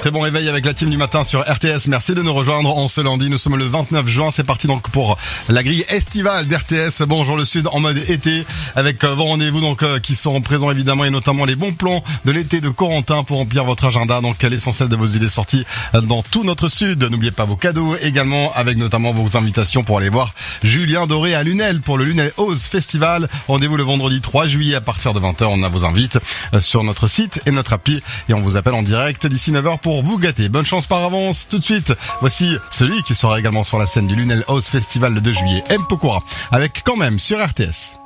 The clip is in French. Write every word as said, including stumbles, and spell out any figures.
Très bon réveil avec la team du matin sur R T S. Merci de nous rejoindre en ce lundi. Nous sommes le vingt-neuf juin. C'est parti donc pour la grille estivale d'R T S. Bonjour le Sud en mode été avec vos rendez-vous donc qui seront présents évidemment et notamment les bons plans de l'été de Corentin pour remplir votre agenda. Donc l'essentiel de vos idées sorties dans tout notre Sud. N'oubliez pas vos cadeaux également avec notamment vos invitations pour aller voir Julien Doré à Lunel pour le Lunel Oz Festival. Rendez-vous le vendredi trois juillet à partir de vingt heures. On a vos invite sur notre site et notre appli et on vous appelle en direct d'ici neuf heures pour vous gâter. Bonne chance par avance. Tout de suite, voici celui qui sera également sur la scène du Lunel Oz Festival le deux juillet, M. Pokora, avec quand même sur R T S.